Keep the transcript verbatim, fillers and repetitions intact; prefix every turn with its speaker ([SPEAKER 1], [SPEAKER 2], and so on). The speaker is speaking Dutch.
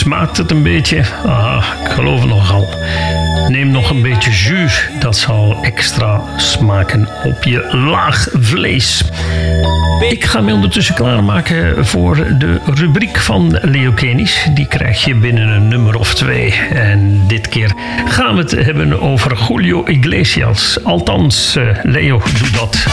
[SPEAKER 1] Smaakt het een beetje? Ah, ik geloof het nogal. Neem nog een beetje jus. Dat zal extra smaken op je laag vlees. Ik ga me ondertussen klaarmaken voor de rubriek van Leo Kenis. Die krijg je binnen een nummer of twee. En dit keer gaan we het hebben over Julio Iglesias. Althans, Leo, doe dat.